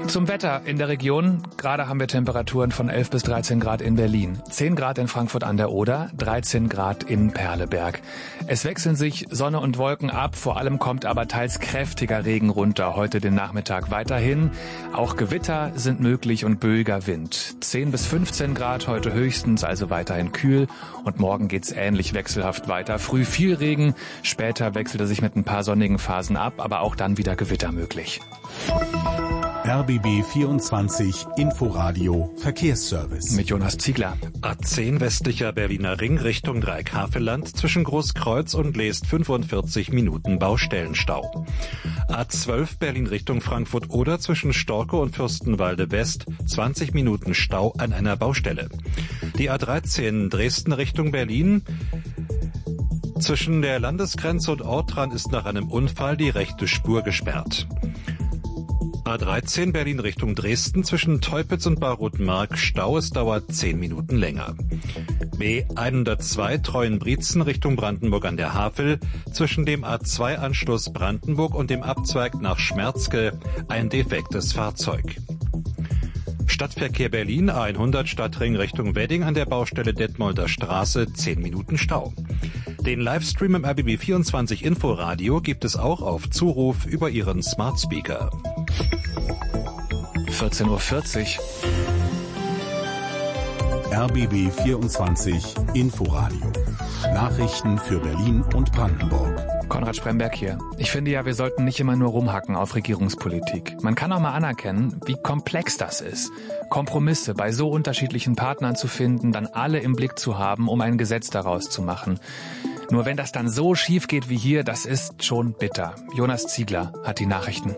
Zum Wetter in der Region. Gerade haben wir Temperaturen von 11 bis 13 Grad in Berlin, 10 Grad in Frankfurt an der Oder, 13 Grad in Perleberg. Es wechseln sich Sonne und Wolken ab, vor allem kommt aber teils kräftiger Regen runter. Heute den Nachmittag weiterhin. Auch Gewitter sind möglich und böiger Wind. 10 bis 15 Grad heute höchstens, also weiterhin kühl. Und morgen geht's ähnlich wechselhaft weiter. Früh viel Regen, später wechselt er sich mit ein paar sonnigen Phasen ab, aber auch dann wieder Gewitter möglich. RBB 24 Inforadio Verkehrsservice. Mit Jonas Ziegler. A10 westlicher Berliner Ring Richtung Dreieck-Havelland zwischen Großkreuz und Leest 45 Minuten Baustellenstau. A12 Berlin Richtung Frankfurt-Oder zwischen Storke und Fürstenwalde West 20 Minuten Stau an einer Baustelle. Die A13 Dresden Richtung Berlin. Zwischen der Landesgrenze und Ortran ist nach einem Unfall die rechte Spur gesperrt. A13 Berlin Richtung Dresden zwischen Teupitz und Baruth-Mark Stau, es dauert 10 Minuten länger. B102 Treuenbrietzen Richtung Brandenburg an der Havel zwischen dem A2-Anschluss Brandenburg und dem Abzweig nach Schmerzke ein defektes Fahrzeug. Stadtverkehr Berlin A100 Stadtring Richtung Wedding an der Baustelle Detmolder Straße 10 Minuten Stau. Den Livestream im RBB 24 Inforadio gibt es auch auf Zuruf über Ihren Smart Speaker. 14:40 Uhr. RBB 24 Inforadio. Nachrichten für Berlin und Brandenburg. Konrad Spremberg hier. Ich finde ja, wir sollten nicht immer nur rumhacken auf Regierungspolitik. Man kann auch mal anerkennen, wie komplex das ist. Kompromisse bei so unterschiedlichen Partnern zu finden, dann alle im Blick zu haben, um ein Gesetz daraus zu machen. Nur wenn das dann so schief geht wie hier, das ist schon bitter. Jonas Ziegler hat die Nachrichten.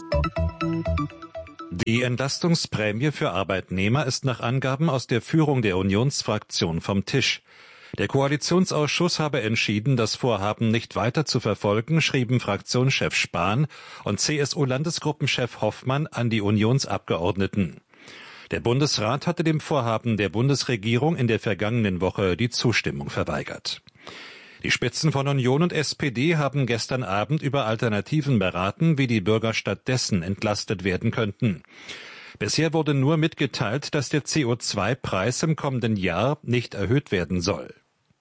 Die Entlastungsprämie für Arbeitnehmer ist nach Angaben aus der Führung der Unionsfraktion vom Tisch. Der Koalitionsausschuss habe entschieden, das Vorhaben nicht weiter zu verfolgen, schrieben Fraktionschef Spahn und CSU-Landesgruppenchef Hoffmann an die Unionsabgeordneten. Der Bundesrat hatte dem Vorhaben der Bundesregierung in der vergangenen Woche die Zustimmung verweigert. Die Spitzen von Union und SPD haben gestern Abend über Alternativen beraten, wie die Bürger stattdessen entlastet werden könnten. Bisher wurde nur mitgeteilt, dass der CO2-Preis im kommenden Jahr nicht erhöht werden soll.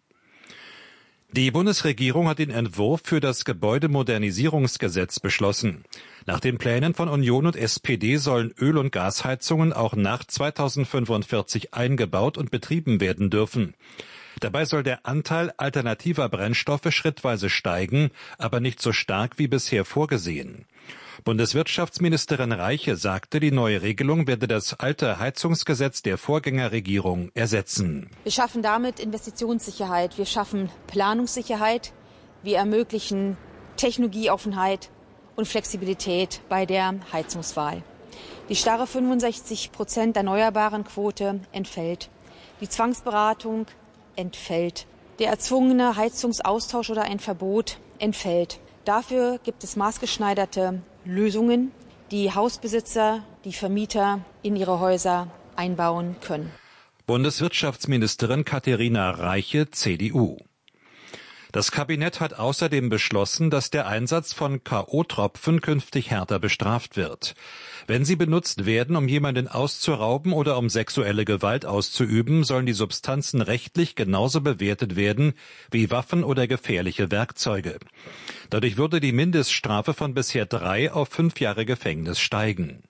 Die Bundesregierung hat den Entwurf für das Gebäudemodernisierungsgesetz beschlossen. Nach den Plänen von Union und SPD sollen Öl- und Gasheizungen auch nach 2045 eingebaut und betrieben werden dürfen. Dabei soll der Anteil alternativer Brennstoffe schrittweise steigen, aber nicht so stark wie bisher vorgesehen. Bundeswirtschaftsministerin Reiche sagte, die neue Regelung werde das alte Heizungsgesetz der Vorgängerregierung ersetzen. Wir schaffen damit Investitionssicherheit, wir schaffen Planungssicherheit, wir ermöglichen Technologieoffenheit und Flexibilität bei der Heizungswahl. Die starre 65% erneuerbaren Quote entfällt. Die Zwangsberatung entfällt. Der erzwungene Heizungsaustausch oder ein Verbot entfällt. Dafür gibt es maßgeschneiderte Lösungen, die Hausbesitzer, die Vermieter in ihre Häuser einbauen können. Bundeswirtschaftsministerin Katharina Reiche, CDU. Das Kabinett hat außerdem beschlossen, dass der Einsatz von K.O.-Tropfen künftig härter bestraft wird. Wenn sie benutzt werden, um jemanden auszurauben oder um sexuelle Gewalt auszuüben, sollen die Substanzen rechtlich genauso bewertet werden wie Waffen oder gefährliche Werkzeuge. Dadurch würde die Mindeststrafe von bisher 3 auf 5 Jahre Gefängnis steigen.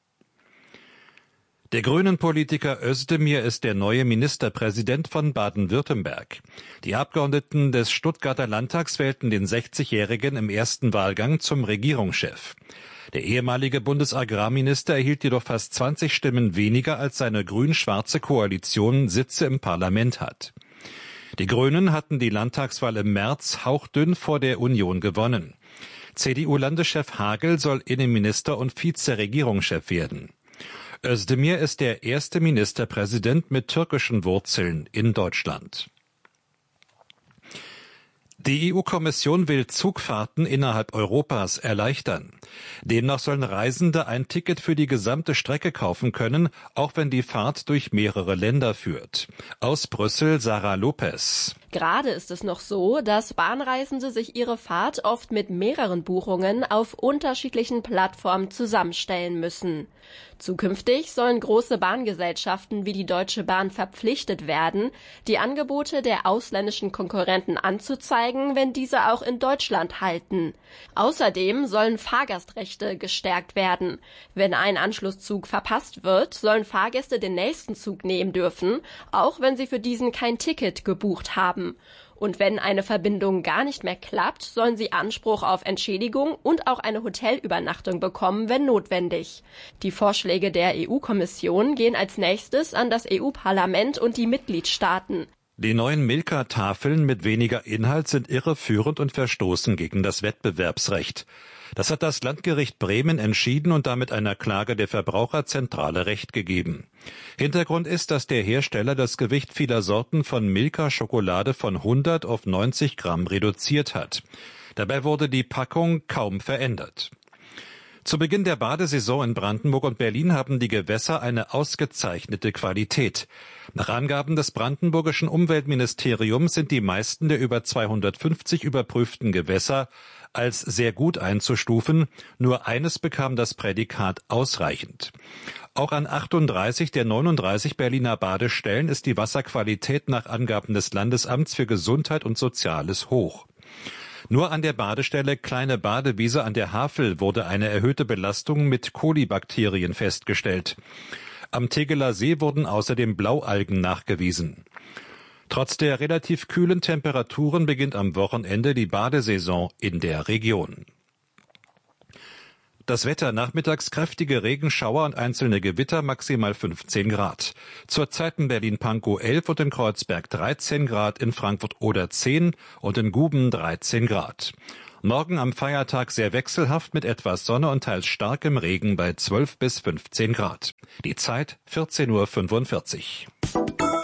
Der Grünen-Politiker Özdemir ist der neue Ministerpräsident von Baden-Württemberg. Die Abgeordneten des Stuttgarter Landtags wählten den 60-Jährigen im ersten Wahlgang zum Regierungschef. Der ehemalige Bundesagrarminister erhielt jedoch fast 20 Stimmen weniger, als seine grün-schwarze Koalition Sitze im Parlament hat. Die Grünen hatten die Landtagswahl im März hauchdünn vor der Union gewonnen. CDU-Landeschef Hagel soll Innenminister und Vize-Regierungschef werden. Özdemir ist der erste Ministerpräsident mit türkischen Wurzeln in Deutschland. Die EU-Kommission will Zugfahrten innerhalb Europas erleichtern. Demnach sollen Reisende ein Ticket für die gesamte Strecke kaufen können, auch wenn die Fahrt durch mehrere Länder führt. Aus Brüssel Sarah Lopez. Gerade ist es noch so, dass Bahnreisende sich ihre Fahrt oft mit mehreren Buchungen auf unterschiedlichen Plattformen zusammenstellen müssen. Zukünftig sollen große Bahngesellschaften wie die Deutsche Bahn verpflichtet werden, die Angebote der ausländischen Konkurrenten anzuzeigen, wenn diese auch in Deutschland halten. Außerdem sollen Fahrgastrechte gestärkt werden. Wenn ein Anschlusszug verpasst wird, sollen Fahrgäste den nächsten Zug nehmen dürfen, auch wenn sie für diesen kein Ticket gebucht haben. Und wenn eine Verbindung gar nicht mehr klappt, sollen sie Anspruch auf Entschädigung und auch eine Hotelübernachtung bekommen, wenn notwendig. Die Vorschläge der EU-Kommission gehen als nächstes an das EU-Parlament und die Mitgliedstaaten. Die neuen Milka-Tafeln mit weniger Inhalt sind irreführend und verstoßen gegen das Wettbewerbsrecht. Das hat das Landgericht Bremen entschieden und damit einer Klage der Verbraucherzentrale Recht gegeben. Hintergrund ist, dass der Hersteller das Gewicht vieler Sorten von Milka-Schokolade von 100 auf 90 Gramm reduziert hat. Dabei wurde die Packung kaum verändert. Zu Beginn der Badesaison in Brandenburg und Berlin haben die Gewässer eine ausgezeichnete Qualität. Nach Angaben des brandenburgischen Umweltministeriums sind die meisten der über 250 überprüften Gewässer als sehr gut einzustufen. Nur eines bekam das Prädikat ausreichend. Auch an 38 der 39 Berliner Badestellen ist die Wasserqualität nach Angaben des Landesamts für Gesundheit und Soziales hoch. Nur an der Badestelle Kleine Badewiese an der Havel wurde eine erhöhte Belastung mit Kolibakterien festgestellt. Am Tegeler See wurden außerdem Blaualgen nachgewiesen. Trotz der relativ kühlen Temperaturen beginnt am Wochenende die Badesaison in der Region. Das Wetter: nachmittags kräftige Regenschauer und einzelne Gewitter, maximal 15 Grad. Zurzeit in Berlin-Pankow 11 und in Kreuzberg 13 Grad, in Frankfurt-Oder 10 und in Guben 13 Grad. Morgen am Feiertag sehr wechselhaft mit etwas Sonne und teils starkem Regen bei 12 bis 15 Grad. Die Zeit 14:45 Uhr.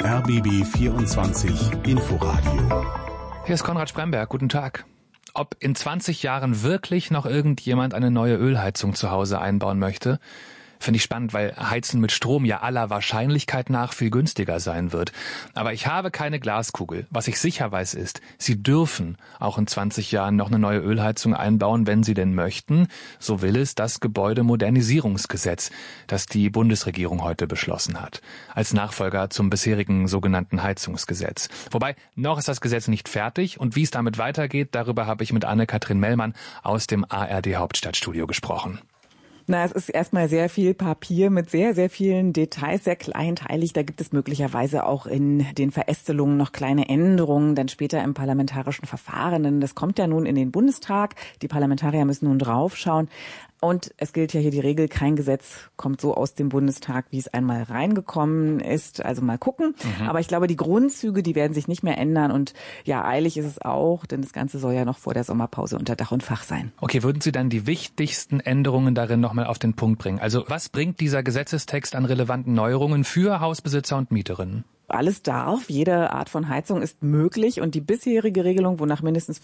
RBB 24 Inforadio. Hier ist Konrad Spremberg. Guten Tag. Ob in 20 Jahren wirklich noch irgendjemand eine neue Ölheizung zu Hause einbauen möchte, finde ich spannend, weil Heizen mit Strom ja aller Wahrscheinlichkeit nach viel günstiger sein wird. Aber ich habe keine Glaskugel. Was ich sicher weiß ist, Sie dürfen auch in 20 Jahren noch eine neue Ölheizung einbauen, wenn Sie denn möchten. So will es das Gebäudemodernisierungsgesetz, das die Bundesregierung heute beschlossen hat, als Nachfolger zum bisherigen sogenannten Heizungsgesetz. Wobei, noch ist das Gesetz nicht fertig und wie es damit weitergeht, darüber habe ich mit Anne-Kathrin Mellmann aus dem ARD Hauptstadtstudio gesprochen. Na, es ist erstmal sehr viel Papier mit sehr, sehr vielen Details, sehr kleinteilig. Da gibt es möglicherweise auch in den Verästelungen noch kleine Änderungen, dann später im parlamentarischen Verfahren. Denn das kommt ja nun in den Bundestag. Die Parlamentarier müssen nun draufschauen. Und es gilt ja hier die Regel, kein Gesetz kommt so aus dem Bundestag, wie es einmal reingekommen ist. Also mal gucken. Aber ich glaube, die Grundzüge, die werden sich nicht mehr ändern. Und ja, eilig ist es auch, denn das Ganze soll ja noch vor der Sommerpause unter Dach und Fach sein. Okay, würden Sie dann die wichtigsten Änderungen darin nochmal auf den Punkt bringen? Also was bringt dieser Gesetzestext an relevanten Neuerungen für Hausbesitzer und Mieterinnen? Alles darf, jede Art von Heizung ist möglich und die bisherige Regelung, wonach mindestens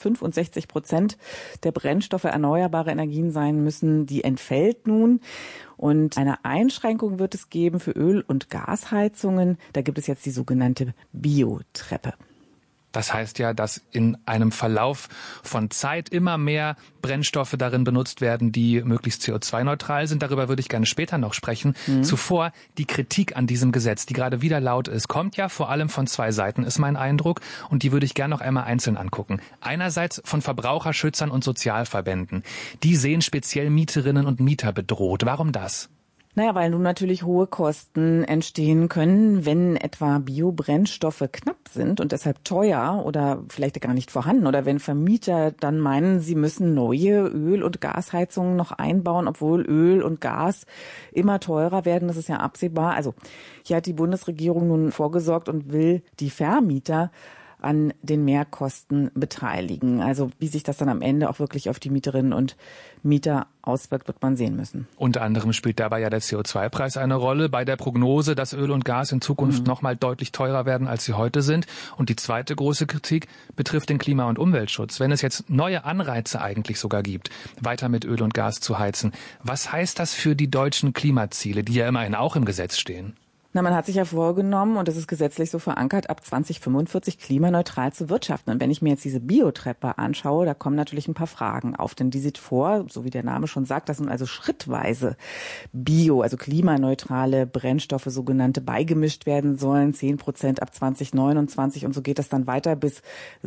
65% der Brennstoffe erneuerbare Energien sein müssen, die entfällt nun. Und eine Einschränkung wird es geben für Öl- und Gasheizungen. Da gibt es jetzt die sogenannte Biotreppe. Das heißt ja, dass in einem Verlauf von Zeit immer mehr Brennstoffe darin benutzt werden, die möglichst CO2-neutral sind. Darüber würde ich gerne später noch sprechen. Zuvor die Kritik an diesem Gesetz, die gerade wieder laut ist, kommt ja vor allem von zwei Seiten, ist mein Eindruck. Und die würde ich gerne noch einmal einzeln angucken. Einerseits von Verbraucherschützern und Sozialverbänden. Die sehen speziell Mieterinnen und Mieter bedroht. Warum das? Naja, weil nun natürlich hohe Kosten entstehen können, wenn etwa Biobrennstoffe knapp sind und deshalb teuer oder vielleicht gar nicht vorhanden. Oder wenn Vermieter dann meinen, sie müssen neue Öl- und Gasheizungen noch einbauen, obwohl Öl und Gas immer teurer werden. Das ist ja absehbar. Also hier hat die Bundesregierung nun vorgesorgt und will die Vermieter an den Mehrkosten beteiligen. Also wie sich das dann am Ende auch wirklich auf die Mieterinnen und Mieter auswirkt, wird man sehen müssen. Unter anderem spielt dabei ja der CO2-Preis eine Rolle bei der Prognose, dass Öl und Gas in Zukunft nochmal deutlich teurer werden, als sie heute sind. Und die zweite große Kritik betrifft den Klima- und Umweltschutz. Wenn es jetzt neue Anreize eigentlich sogar gibt, weiter mit Öl und Gas zu heizen, was heißt das für die deutschen Klimaziele, die ja immerhin auch im Gesetz stehen? Na, man hat sich ja vorgenommen, und das ist gesetzlich so verankert, ab 2045 klimaneutral zu wirtschaften. Und wenn ich mir jetzt diese Biotreppe anschaue, da kommen natürlich ein paar Fragen auf. Denn die sieht vor, so wie der Name schon sagt, das sind also schrittweise also klimaneutrale Brennstoffe, sogenannte, beigemischt werden sollen. 10% ab 2029 und so geht das dann weiter bis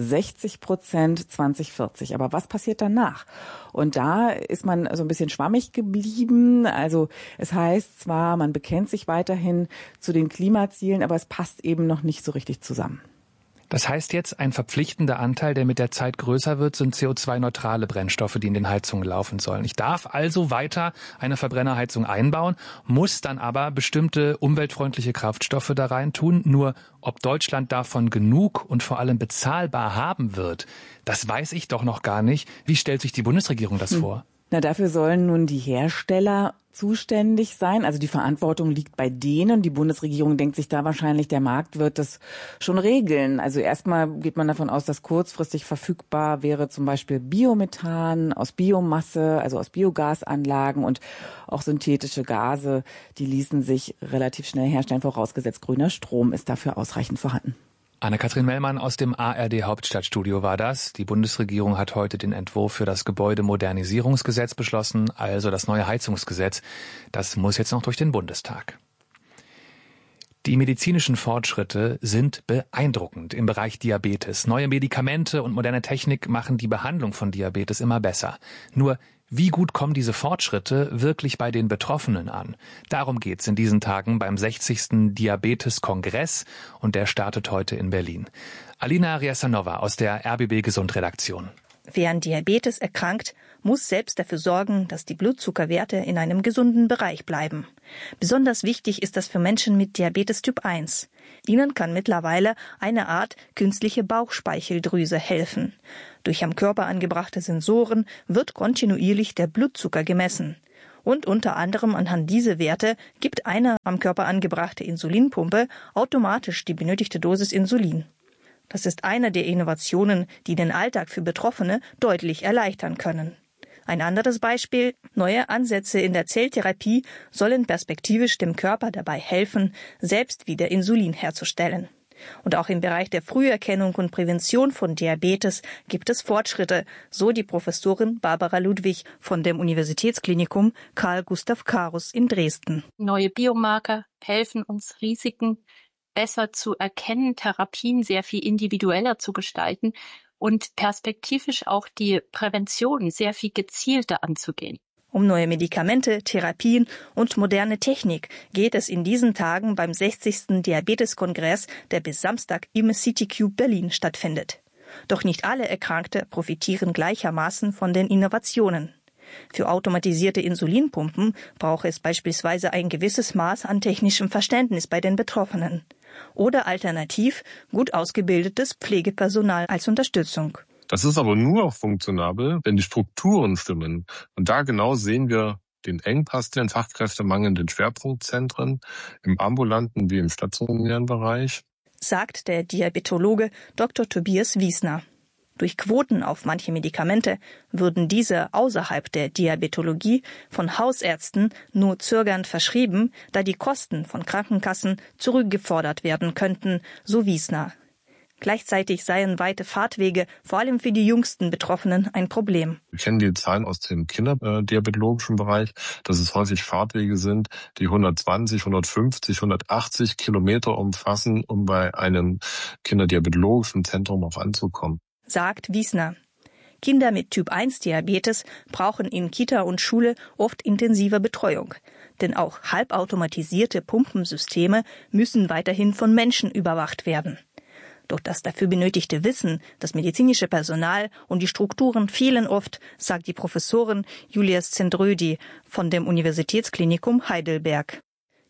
60% 2040. Aber was passiert danach? Und da ist man so ein bisschen schwammig geblieben. Also es heißt zwar, man bekennt sich weiterhin zu den Klimazielen, aber es passt eben noch nicht so richtig zusammen. Das heißt jetzt, ein verpflichtender Anteil, der mit der Zeit größer wird, sind CO2-neutrale Brennstoffe, die in den Heizungen laufen sollen. Ich darf also weiter eine Verbrennerheizung einbauen, muss dann aber bestimmte umweltfreundliche Kraftstoffe da rein tun. Nur ob Deutschland davon genug und vor allem bezahlbar haben wird, das weiß ich doch noch gar nicht. Wie stellt sich die Bundesregierung das vor? Na, dafür sollen nun die Hersteller zuständig sein. Also die Verantwortung liegt bei denen. Die Bundesregierung denkt sich da wahrscheinlich, der Markt wird das schon regeln. Also erstmal geht man davon aus, dass kurzfristig verfügbar wäre zum Beispiel Biomethan aus Biomasse, also aus Biogasanlagen, und auch synthetische Gase, die ließen sich relativ schnell herstellen, vorausgesetzt grüner Strom ist dafür ausreichend vorhanden. Anne-Kathrin Mellmann aus dem ARD-Hauptstadtstudio war das. Die Bundesregierung hat heute den Entwurf für das Gebäudemodernisierungsgesetz beschlossen, also das neue Heizungsgesetz. Das muss jetzt noch durch den Bundestag. Die medizinischen Fortschritte sind beeindruckend im Bereich Diabetes. Neue Medikamente und moderne Technik machen die Behandlung von Diabetes immer besser. Nur wie gut kommen diese Fortschritte wirklich bei den Betroffenen an? Darum geht's in diesen Tagen beim 60. Diabetes-Kongress, und der startet heute in Berlin. Alina Riasanova aus der RBB Gesund-Redaktion. Wer an Diabetes erkrankt, muss selbst dafür sorgen, dass die Blutzuckerwerte in einem gesunden Bereich bleiben. Besonders wichtig ist das für Menschen mit Diabetes Typ 1. Ihnen kann mittlerweile eine Art künstliche Bauchspeicheldrüse helfen. Durch am Körper angebrachte Sensoren wird kontinuierlich der Blutzucker gemessen. Und unter anderem anhand dieser Werte gibt eine am Körper angebrachte Insulinpumpe automatisch die benötigte Dosis Insulin. Das ist eine der Innovationen, die den Alltag für Betroffene deutlich erleichtern können. Ein anderes Beispiel: neue Ansätze in der Zelltherapie sollen perspektivisch dem Körper dabei helfen, selbst wieder Insulin herzustellen. Und auch im Bereich der Früherkennung und Prävention von Diabetes gibt es Fortschritte, so die Professorin Barbara Ludwig von dem Universitätsklinikum Carl Gustav Carus in Dresden. Neue Biomarker helfen uns, Risiken besser zu erkennen, Therapien sehr viel individueller zu gestalten und perspektivisch auch die Prävention sehr viel gezielter anzugehen. Um neue Medikamente, Therapien und moderne Technik geht es in diesen Tagen beim 60. Diabeteskongress, der bis Samstag im CityCube Berlin stattfindet. Doch nicht alle Erkrankte profitieren gleichermaßen von den Innovationen. Für automatisierte Insulinpumpen braucht es beispielsweise ein gewisses Maß an technischem Verständnis bei den Betroffenen. Oder alternativ gut ausgebildetes Pflegepersonal als Unterstützung. Das ist aber nur funktionabel, wenn die Strukturen stimmen. Und da genau sehen wir den Engpass, den Fachkräftemangel in den Schwerpunktzentren, im ambulanten wie im stationären Bereich, sagt der Diabetologe Dr. Tobias Wiesner. Durch Quoten auf manche Medikamente würden diese außerhalb der Diabetologie von Hausärzten nur zögernd verschrieben, da die Kosten von Krankenkassen zurückgefordert werden könnten, so Wiesner. Gleichzeitig seien weite Fahrtwege, vor allem für die jüngsten Betroffenen, ein Problem. Wir kennen die Zahlen aus dem kinderdiabetologischen Bereich, dass es häufig Fahrtwege sind, die 120, 150, 180 Kilometer umfassen, um bei einem kinderdiabetologischen Zentrum auch anzukommen, sagt Wiesner. Kinder mit Typ-1-Diabetes brauchen in Kita und Schule oft intensive Betreuung. Denn auch halbautomatisierte Pumpensysteme müssen weiterhin von Menschen überwacht werden. Doch das dafür benötigte Wissen, das medizinische Personal und die Strukturen fehlen oft, sagt die Professorin Julia Zendrödi von dem Universitätsklinikum Heidelberg.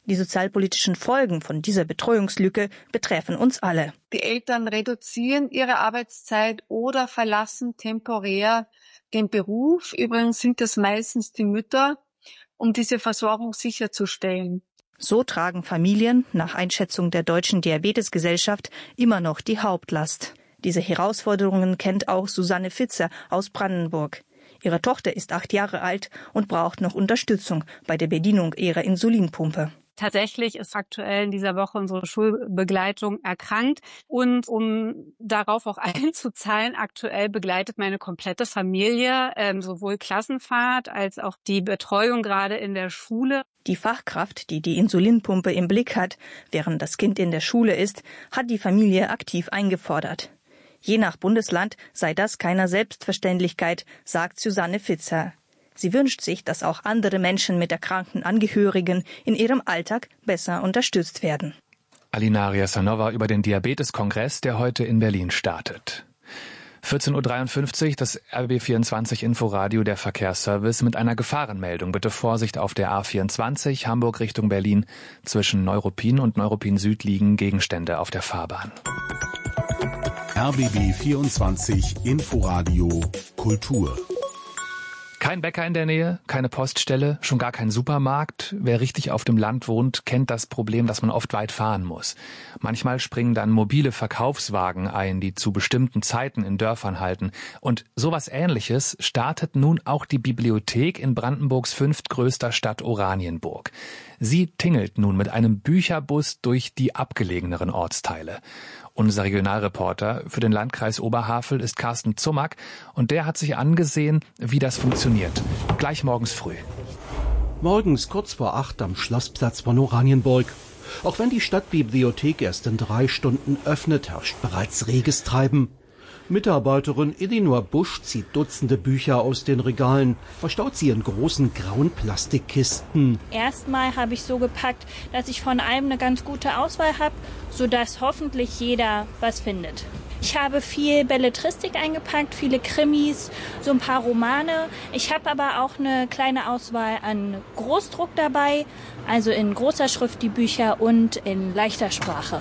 Die sozialpolitischen Folgen von dieser Betreuungslücke betreffen uns alle. Die Eltern reduzieren ihre Arbeitszeit oder verlassen temporär den Beruf. Übrigens sind es meistens die Mütter, um diese Versorgung sicherzustellen. So tragen Familien nach Einschätzung der Deutschen Diabetesgesellschaft immer noch die Hauptlast. Diese Herausforderungen kennt auch Susanne Fitzer aus Brandenburg. Ihre Tochter ist 8 Jahre alt und braucht noch Unterstützung bei der Bedienung ihrer Insulinpumpe. Tatsächlich ist aktuell in dieser Woche unsere Schulbegleitung erkrankt. Und um darauf auch einzuzahlen, aktuell begleitet meine komplette Familie sowohl Klassenfahrt als auch die Betreuung gerade in der Schule. Die Fachkraft, die die Insulinpumpe im Blick hat, während das Kind in der Schule ist, hat die Familie aktiv eingefordert. Je nach Bundesland sei das keine Selbstverständlichkeit, sagt Susanne Fitzer. Sie wünscht sich, dass auch andere Menschen mit erkrankten Angehörigen in ihrem Alltag besser unterstützt werden. Alina Riasanova über den Diabetes-Kongress, der heute in Berlin startet. 14.53 Uhr, das RBB24 Inforadio, der Verkehrsservice mit einer Gefahrenmeldung. Bitte Vorsicht auf der A24, Hamburg Richtung Berlin. Zwischen Neuruppin und Neuruppin Süd liegen Gegenstände auf der Fahrbahn. RBB24 Inforadio Kultur. Kein Bäcker in der Nähe, keine Poststelle, schon gar kein Supermarkt. Wer richtig auf dem Land wohnt, kennt das Problem, dass man oft weit fahren muss. Manchmal springen dann mobile Verkaufswagen ein, die zu bestimmten Zeiten in Dörfern halten. Und sowas Ähnliches startet nun auch die Bibliothek in Brandenburgs 5. größter Stadt Oranienburg. Sie tingelt nun mit einem Bücherbus durch die abgelegeneren Ortsteile. Unser Regionalreporter für den Landkreis Oberhavel ist Carsten Zummack und der hat sich angesehen, wie das funktioniert. Gleich morgens früh. Morgens kurz vor 8 am Schlossplatz von Oranienburg. Auch wenn die Stadtbibliothek erst in 3 Stunden öffnet, herrscht bereits reges Treiben. Mitarbeiterin Elinor Busch zieht Dutzende Bücher aus den Regalen, verstaut sie in großen grauen Plastikkisten. Erstmal habe ich so gepackt, dass ich von allem eine ganz gute Auswahl habe, sodass hoffentlich jeder was findet. Ich habe viel Belletristik eingepackt, viele Krimis, so ein paar Romane. Ich habe aber auch eine kleine Auswahl an Großdruck dabei, also in großer Schrift die Bücher und in leichter Sprache.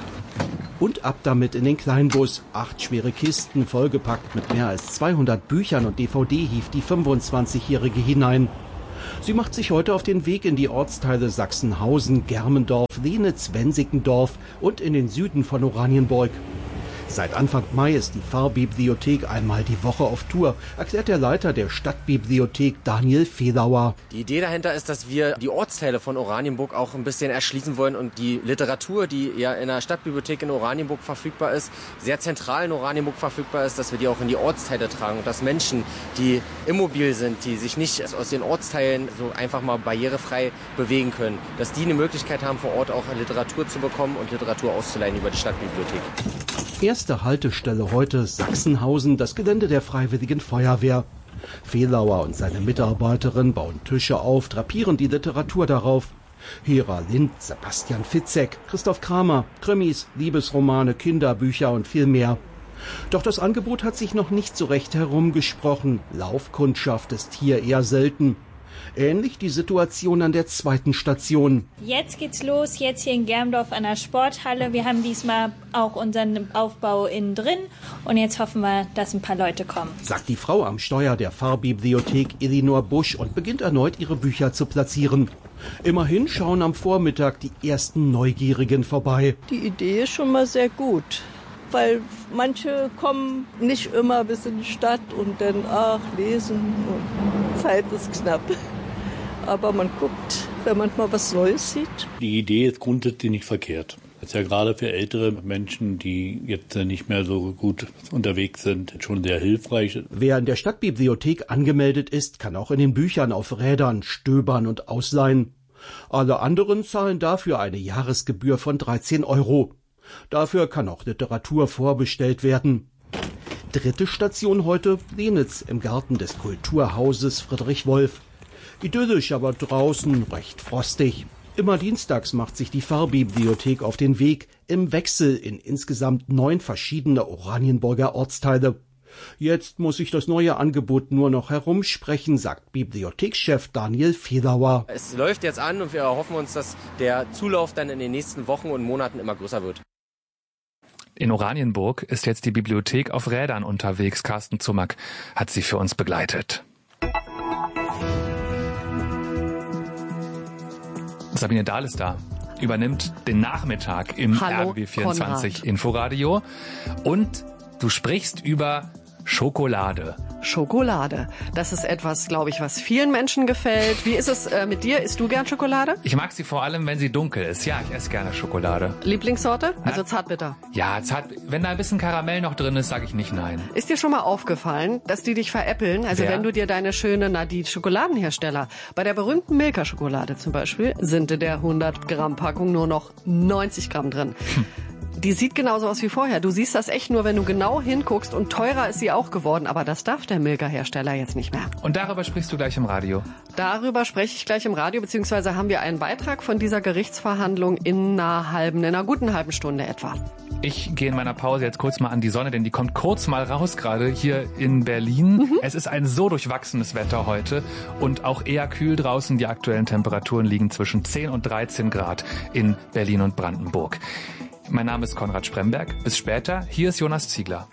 Und ab damit in den Kleinbus. 8 schwere Kisten, vollgepackt mit mehr als 200 Büchern und DVD hieft die 25-Jährige hinein. Sie macht sich heute auf den Weg in die Ortsteile Sachsenhausen, Germendorf, Lenitz, Wensickendorf und in den Süden von Oranienburg. Seit Anfang Mai ist die Pfarrbibliothek einmal die Woche auf Tour, erklärt der Leiter der Stadtbibliothek Daniel Fehlauer. Die Idee dahinter ist, dass wir die Ortsteile von Oranienburg auch ein bisschen erschließen wollen und die Literatur, die ja in der Stadtbibliothek in Oranienburg verfügbar ist, sehr zentral in Oranienburg verfügbar ist, dass wir die auch in die Ortsteile tragen und dass Menschen, die immobil sind, die sich nicht aus den Ortsteilen so einfach mal barrierefrei bewegen können, dass die eine Möglichkeit haben, vor Ort auch Literatur zu bekommen und Literatur auszuleihen über die Stadtbibliothek. Erste Haltestelle heute Sachsenhausen, das Gelände der Freiwilligen Feuerwehr. Fehlauer und seine Mitarbeiterin bauen Tische auf, drapieren die Literatur darauf. Hera Lind, Sebastian Fitzek, Christoph Kramer, Krimis, Liebesromane, Kinderbücher und viel mehr. Doch das Angebot hat sich noch nicht so recht herumgesprochen. Laufkundschaft ist hier eher selten. Ähnlich die Situation an der 2. Station. Jetzt geht's los, jetzt hier in Germendorf an der Sporthalle. Wir haben diesmal auch unseren Aufbau innen drin und jetzt hoffen wir, dass ein paar Leute kommen. Sagt die Frau am Steuer der Pfarrbibliothek Elinor Busch und beginnt erneut ihre Bücher zu platzieren. Immerhin schauen am Vormittag die ersten Neugierigen vorbei. Die Idee ist schon mal sehr gut, weil manche kommen nicht immer bis in die Stadt und dann lesen und Zeit ist knapp. Aber man guckt, wenn man mal was Neues sieht. Die Idee ist grundsätzlich nicht verkehrt. Das ist ja gerade für ältere Menschen, die jetzt nicht mehr so gut unterwegs sind, schon sehr hilfreich. Wer in der Stadtbibliothek angemeldet ist, kann auch in den Büchern auf Rädern stöbern und ausleihen. Alle anderen zahlen dafür eine Jahresgebühr von 13 €. Dafür kann auch Literatur vorbestellt werden. 3. Station heute Lenitz im Garten des Kulturhauses Friedrich Wolf. Idyllisch, aber draußen recht frostig. Immer dienstags macht sich die Pfarrbibliothek auf den Weg im Wechsel in insgesamt 9 verschiedene Oranienburger Ortsteile. Jetzt muss ich das neue Angebot nur noch herumsprechen, sagt Bibliothekschef Daniel Fehlauer. Es läuft jetzt an und wir erhoffen uns, dass der Zulauf dann in den nächsten Wochen und Monaten immer größer wird. In Oranienburg ist jetzt die Bibliothek auf Rädern unterwegs. Carsten Zumack hat sie für uns begleitet. Sabine Dahl ist da, übernimmt den Nachmittag im RBB24 Inforadio und du sprichst über Schokolade. Schokolade. Das ist etwas, glaube ich, was vielen Menschen gefällt. Wie ist es mit dir? Isst du gern Schokolade? Ich mag sie vor allem, wenn sie dunkel ist. Ja, ich esse gerne Schokolade. Lieblingssorte? Also zartbitter? Ja, wenn da ein bisschen Karamell noch drin ist, sage ich nicht nein. Ist dir schon mal aufgefallen, dass die dich veräppeln? Also wenn du dir deine schöne, die Schokoladenhersteller, bei der berühmten Milka-Schokolade zum Beispiel, sind in der 100-Gramm-Packung nur noch 90 Gramm drin. Die sieht genauso aus wie vorher. Du siehst das echt nur, wenn du genau hinguckst, und teurer ist sie auch geworden. Aber das darf der Milka-Hersteller jetzt nicht mehr. Und darüber sprichst du gleich im Radio? Darüber spreche ich gleich im Radio, beziehungsweise haben wir einen Beitrag von dieser Gerichtsverhandlung in einer guten halben Stunde etwa. Ich gehe in meiner Pause jetzt kurz mal an die Sonne, denn die kommt kurz mal raus gerade hier in Berlin. Es ist ein so durchwachsenes Wetter heute und auch eher kühl draußen. Die aktuellen Temperaturen liegen zwischen 10 und 13 Grad in Berlin und Brandenburg. Mein Name ist Konrad Spremberg. Bis später. Hier ist Jonas Ziegler.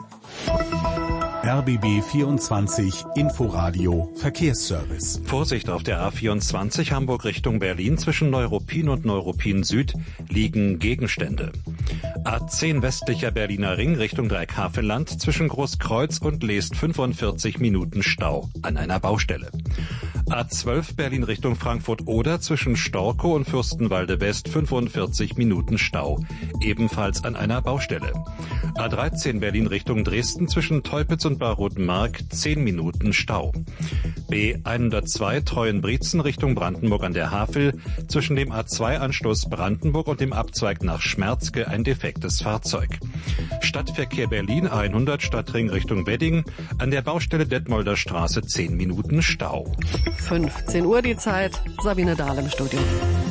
RBB24 Inforadio Verkehrsservice. Vorsicht auf der A24 Hamburg Richtung Berlin. Zwischen Neuruppin und Neuruppin Süd liegen Gegenstände. A10 westlicher Berliner Ring Richtung Dreieckhavelland. Zwischen Großkreuz und Leest 45 Minuten Stau an einer Baustelle. A12 Berlin Richtung Frankfurt-Oder zwischen Storkow und Fürstenwalde West 45 Minuten Stau, ebenfalls an einer Baustelle. A13 Berlin Richtung Dresden zwischen Teupitz und Barodenmark 10 Minuten Stau. B102 Treuenbrietzen Richtung Brandenburg an der Havel zwischen dem A2-Anschluss Brandenburg und dem Abzweig nach Schmerzke ein defektes Fahrzeug. Stadtverkehr Berlin 100 Stadtring Richtung Wedding an der Baustelle Detmolder Straße 10 Minuten Stau. 15 Uhr die Zeit. Sabine Dahl im Studio.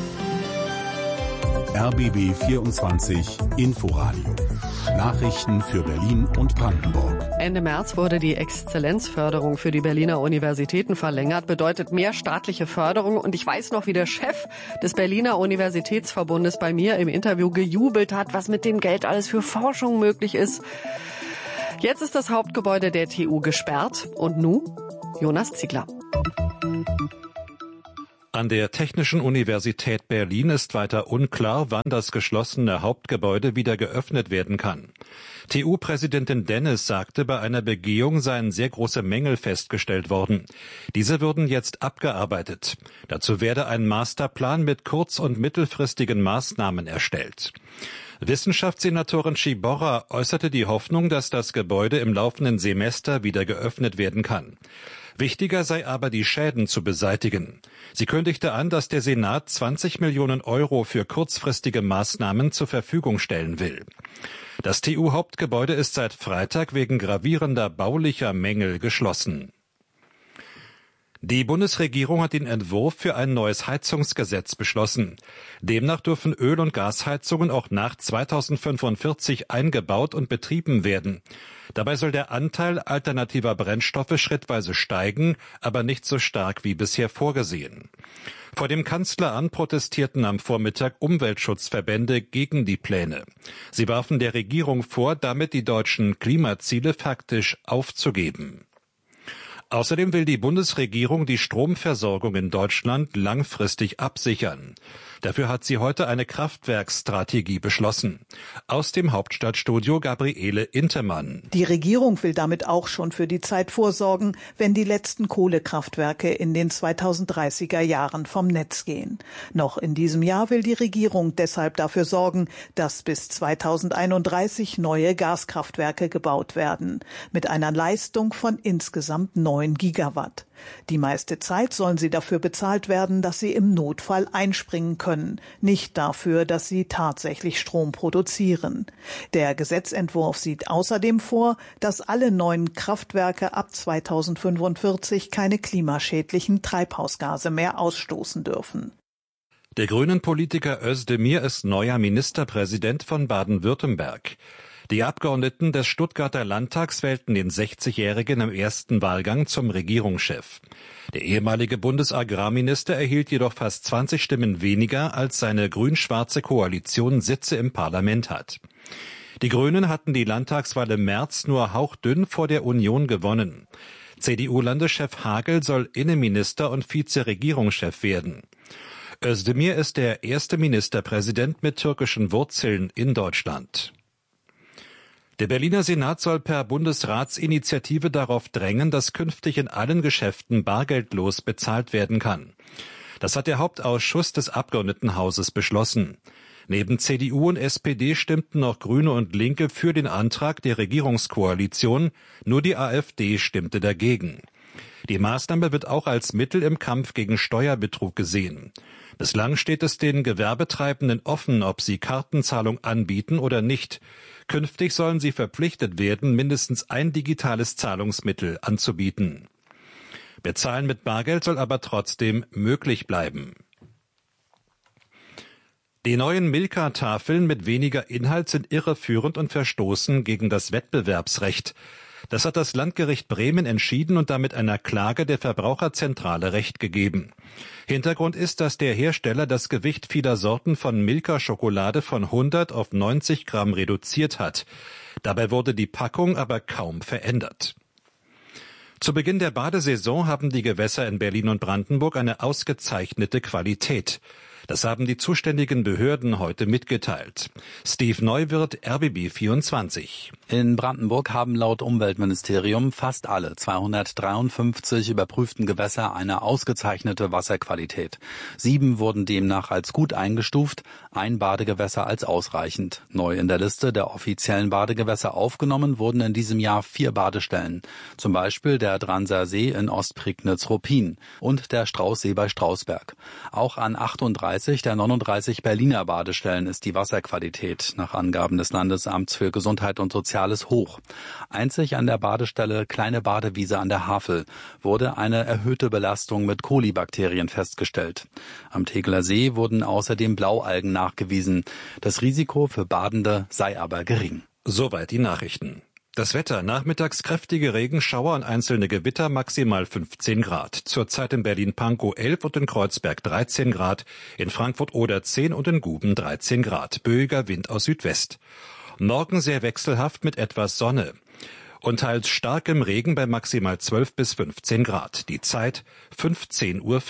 RBB24 Inforadio. Nachrichten für Berlin und Brandenburg. Ende März wurde die Exzellenzförderung für die Berliner Universitäten verlängert, bedeutet mehr staatliche Förderung. Und ich weiß noch, wie der Chef des Berliner Universitätsverbundes bei mir im Interview gejubelt hat, was mit dem Geld alles für Forschung möglich ist. Jetzt ist das Hauptgebäude der TU gesperrt. Und nun Jonas Ziegler. An der Technischen Universität Berlin ist weiter unklar, wann das geschlossene Hauptgebäude wieder geöffnet werden kann. TU-Präsidentin Dennis sagte, bei einer Begehung seien sehr große Mängel festgestellt worden. Diese würden jetzt abgearbeitet. Dazu werde ein Masterplan mit kurz- und mittelfristigen Maßnahmen erstellt. Wissenschaftssenatorin Sciborra äußerte die Hoffnung, dass das Gebäude im laufenden Semester wieder geöffnet werden kann. Wichtiger sei aber, die Schäden zu beseitigen. Sie kündigte an, dass der Senat 20 Millionen Euro für kurzfristige Maßnahmen zur Verfügung stellen will. Das TU-Hauptgebäude ist seit Freitag wegen gravierender baulicher Mängel geschlossen. Die Bundesregierung hat den Entwurf für ein neues Heizungsgesetz beschlossen. Demnach dürfen Öl- und Gasheizungen auch nach 2045 eingebaut und betrieben werden. Dabei soll der Anteil alternativer Brennstoffe schrittweise steigen, aber nicht so stark wie bisher vorgesehen. Vor dem Kanzleramt protestierten am Vormittag Umweltschutzverbände gegen die Pläne. Sie warfen der Regierung vor, damit die deutschen Klimaziele faktisch aufzugeben. Außerdem will die Bundesregierung die Stromversorgung in Deutschland langfristig absichern. Dafür hat sie heute eine Kraftwerksstrategie beschlossen. Aus dem Hauptstadtstudio Gabriele Intemann. Die Regierung will damit auch schon für die Zeit vorsorgen, wenn die letzten Kohlekraftwerke in den 2030er Jahren vom Netz gehen. Noch in diesem Jahr will die Regierung deshalb dafür sorgen, dass bis 2031 neue Gaskraftwerke gebaut werden, mit einer Leistung von insgesamt 9 Gigawatt. Die meiste Zeit sollen sie dafür bezahlt werden, dass sie im Notfall einspringen können, nicht dafür, dass sie tatsächlich Strom produzieren. Der Gesetzentwurf sieht außerdem vor, dass alle neuen Kraftwerke ab 2045 keine klimaschädlichen Treibhausgase mehr ausstoßen dürfen. Der Grünen-Politiker Özdemir ist neuer Ministerpräsident von Baden-Württemberg. Die Abgeordneten des Stuttgarter Landtags wählten den 60-Jährigen im ersten Wahlgang zum Regierungschef. Der ehemalige Bundesagrarminister erhielt jedoch fast 20 Stimmen weniger, als seine grün-schwarze Koalition Sitze im Parlament hat. Die Grünen hatten die Landtagswahl im März nur hauchdünn vor der Union gewonnen. CDU-Landeschef Hagel soll Innenminister und Vizeregierungschef werden. Özdemir ist der erste Ministerpräsident mit türkischen Wurzeln in Deutschland. Der Berliner Senat soll per Bundesratsinitiative darauf drängen, dass künftig in allen Geschäften bargeldlos bezahlt werden kann. Das hat der Hauptausschuss des Abgeordnetenhauses beschlossen. Neben CDU und SPD stimmten noch Grüne und Linke für den Antrag der Regierungskoalition, nur die AfD stimmte dagegen. Die Maßnahme wird auch als Mittel im Kampf gegen Steuerbetrug gesehen. Bislang steht es den Gewerbetreibenden offen, ob sie Kartenzahlung anbieten oder nicht. Künftig sollen sie verpflichtet werden, mindestens ein digitales Zahlungsmittel anzubieten. Bezahlen mit Bargeld soll aber trotzdem möglich bleiben. Die neuen Milka-Tafeln mit weniger Inhalt sind irreführend und verstoßen gegen das Wettbewerbsrecht. Das hat das Landgericht Bremen entschieden und damit einer Klage der Verbraucherzentrale Recht gegeben. Hintergrund ist, dass der Hersteller das Gewicht vieler Sorten von Milka-Schokolade von 100 auf 90 Gramm reduziert hat. Dabei wurde die Packung aber kaum verändert. Zu Beginn der Badesaison haben die Gewässer in Berlin und Brandenburg eine ausgezeichnete Qualität. Das haben die zuständigen Behörden heute mitgeteilt. Steve Neuwirth, RBB 24. In Brandenburg haben laut Umweltministerium fast alle 253 überprüften Gewässer eine ausgezeichnete Wasserqualität. 7 wurden demnach als gut eingestuft, ein Badegewässer als ausreichend. Neu in der Liste der offiziellen Badegewässer aufgenommen wurden in diesem Jahr 4 Badestellen. Zum Beispiel der Dranser See in Ostprignitz-Ruppin und der Straußsee bei Strausberg. Auch an 38 der 39 Berliner Badestellen ist die Wasserqualität nach Angaben des Landesamts für Gesundheit und Soziales hoch. Einzig an der Badestelle Kleine Badewiese an der Havel wurde eine erhöhte Belastung mit Kolibakterien festgestellt. Am Tegeler See wurden außerdem Blaualgen nachgewiesen. Das Risiko für Badende sei aber gering. Soweit die Nachrichten. Das Wetter, nachmittags kräftige Regenschauer und einzelne Gewitter, maximal 15 Grad. Zurzeit in Berlin-Pankow 11 und in Kreuzberg 13 Grad, in Frankfurt-Oder 10 und in Guben 13 Grad. Böiger Wind aus Südwest. Morgen sehr wechselhaft mit etwas Sonne. Und teils starkem Regen bei maximal 12 bis 15 Grad. Die Zeit 15:05 Uhr.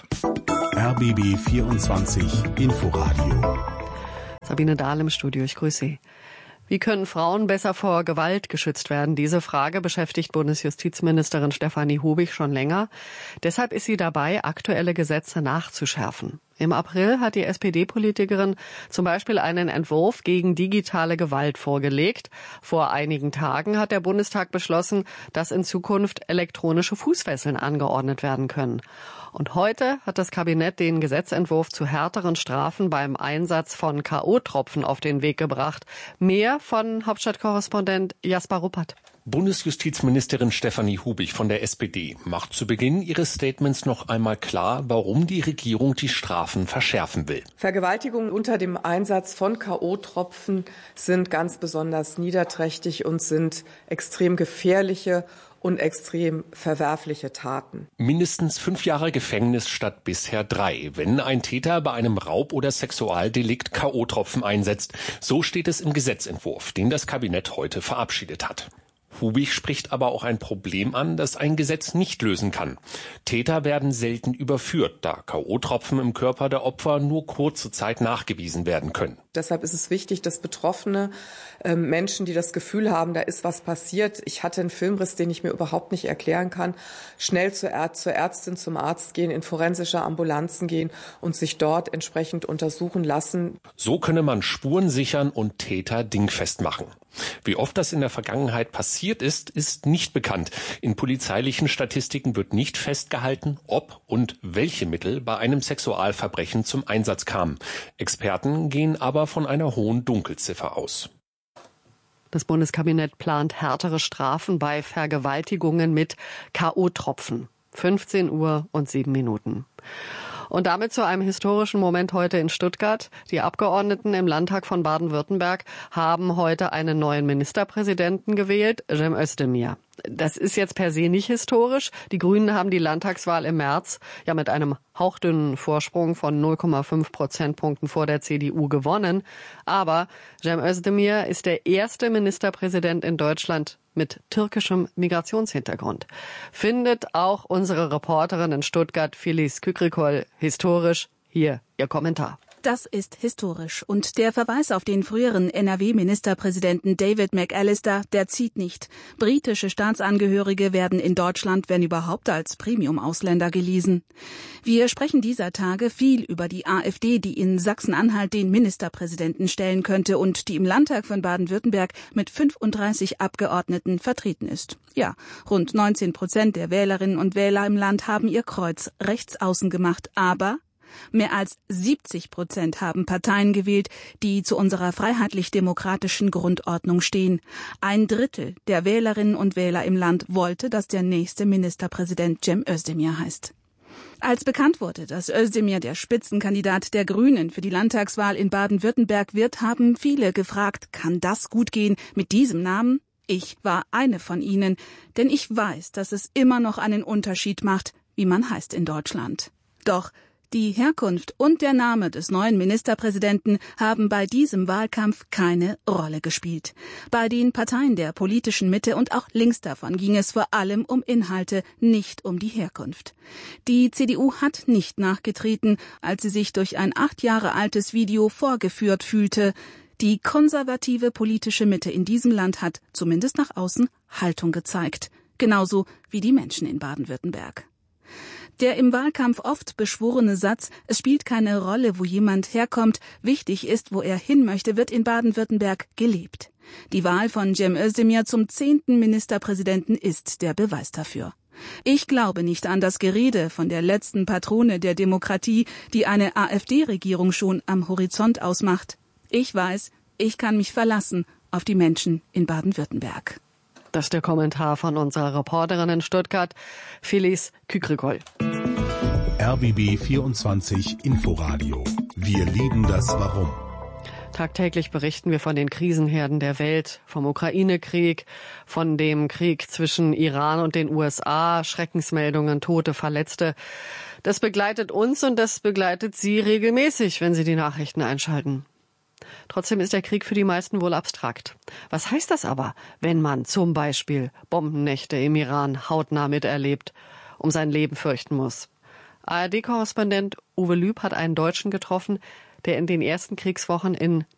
RBB 24 Inforadio. Sabine Dahl im Studio, ich grüße Sie. Wie können Frauen besser vor Gewalt geschützt werden? Diese Frage beschäftigt Bundesjustizministerin Stefanie Hubig schon länger. Deshalb ist sie dabei, aktuelle Gesetze nachzuschärfen. Im April hat die SPD-Politikerin zum Beispiel einen Entwurf gegen digitale Gewalt vorgelegt. Vor einigen Tagen hat der Bundestag beschlossen, dass in Zukunft elektronische Fußfesseln angeordnet werden können. Und heute hat das Kabinett den Gesetzentwurf zu härteren Strafen beim Einsatz von K.O.-Tropfen auf den Weg gebracht. Mehr von Hauptstadtkorrespondent Jasper Ruppert. Bundesjustizministerin Stefanie Hubig von der SPD macht zu Beginn ihres Statements noch einmal klar, warum die Regierung die Strafen verschärfen will. Vergewaltigungen unter dem Einsatz von K.O.-Tropfen sind ganz besonders niederträchtig und sind extrem gefährliche und extrem verwerfliche Taten. Mindestens 5 Jahre Gefängnis statt bisher 3, wenn ein Täter bei einem Raub- oder Sexualdelikt K.O.-Tropfen einsetzt. So steht es im Gesetzentwurf, den das Kabinett heute verabschiedet hat. Hubig spricht aber auch ein Problem an, das ein Gesetz nicht lösen kann. Täter werden selten überführt, da K.O.-Tropfen im Körper der Opfer nur kurze Zeit nachgewiesen werden können. Deshalb ist es wichtig, dass Betroffene Menschen, die das Gefühl haben, da ist was passiert, ich hatte einen Filmriss, den ich mir überhaupt nicht erklären kann, schnell zur Ärztin, zum Arzt gehen, in forensische Ambulanzen gehen und sich dort entsprechend untersuchen lassen. So könne man Spuren sichern und Täter dingfest machen. Wie oft das in der Vergangenheit passiert ist, ist nicht bekannt. In polizeilichen Statistiken wird nicht festgehalten, ob und welche Mittel bei einem Sexualverbrechen zum Einsatz kamen. Experten gehen aber von einer hohen Dunkelziffer aus. Das Bundeskabinett plant härtere Strafen bei Vergewaltigungen mit K.O.-Tropfen. 15:07 Uhr. Und damit zu einem historischen Moment heute in Stuttgart. Die Abgeordneten im Landtag von Baden-Württemberg haben heute einen neuen Ministerpräsidenten gewählt, Cem Özdemir. Das ist jetzt per se nicht historisch. Die Grünen haben die Landtagswahl im März ja mit einem hauchdünnen Vorsprung von 0,5 Prozentpunkten vor der CDU gewonnen. Aber Cem Özdemir ist der erste Ministerpräsident in Deutschland mit türkischem Migrationshintergrund. Findet auch unsere Reporterin in Stuttgart, Filiz Kükrikol, historisch. Hier ihr Kommentar. Das ist historisch. Und der Verweis auf den früheren NRW-Ministerpräsidenten David McAllister, der zieht nicht. Britische Staatsangehörige werden in Deutschland, wenn überhaupt, als Premium-Ausländer gelesen. Wir sprechen dieser Tage viel über die AfD, die in Sachsen-Anhalt den Ministerpräsidenten stellen könnte und die im Landtag von Baden-Württemberg mit 35 Abgeordneten vertreten ist. Ja, rund 19% der Wählerinnen und Wähler im Land haben ihr Kreuz rechts außen gemacht, aber mehr als 70% haben Parteien gewählt, die zu unserer freiheitlich-demokratischen Grundordnung stehen. 1/3 der Wählerinnen und Wähler im Land wollte, dass der nächste Ministerpräsident Cem Özdemir heißt. Als bekannt wurde, dass Özdemir der Spitzenkandidat der Grünen für die Landtagswahl in Baden-Württemberg wird, haben viele gefragt, kann das gut gehen mit diesem Namen? Ich war eine von ihnen, denn ich weiß, dass es immer noch einen Unterschied macht, wie man heißt in Deutschland. Doch die Herkunft und der Name des neuen Ministerpräsidenten haben bei diesem Wahlkampf keine Rolle gespielt. Bei den Parteien der politischen Mitte und auch links davon ging es vor allem um Inhalte, nicht um die Herkunft. Die CDU hat nicht nachgetreten, als sie sich durch ein 8 Jahre altes Video vorgeführt fühlte. Die konservative politische Mitte in diesem Land hat, zumindest nach außen, Haltung gezeigt. Genauso wie die Menschen in Baden-Württemberg. Der im Wahlkampf oft beschworene Satz, es spielt keine Rolle, wo jemand herkommt, wichtig ist, wo er hin möchte, wird in Baden-Württemberg gelebt. Die Wahl von Cem Özdemir zum 10. Ministerpräsidenten ist der Beweis dafür. Ich glaube nicht an das Gerede von der letzten Patrone der Demokratie, die eine AfD-Regierung schon am Horizont ausmacht. Ich weiß, ich kann mich verlassen auf die Menschen in Baden-Württemberg. Das ist der Kommentar von unserer Reporterin in Stuttgart, Filiz Kükrikol. RBB 24 Inforadio. Wir lieben das Warum. Tagtäglich berichten wir von den Krisenherden der Welt, vom Ukraine-Krieg, von dem Krieg zwischen Iran und den USA, Schreckensmeldungen, Tote, Verletzte. Das begleitet uns und das begleitet Sie regelmäßig, wenn Sie die Nachrichten einschalten. Trotzdem ist der Krieg für die meisten wohl abstrakt. Was heißt das aber, wenn man zum Beispiel Bombennächte im Iran hautnah miterlebt, um sein Leben fürchten muss? ARD-Korrespondent Uwe Lüb hat einen Deutschen getroffen, der in den ersten Kriegswochen in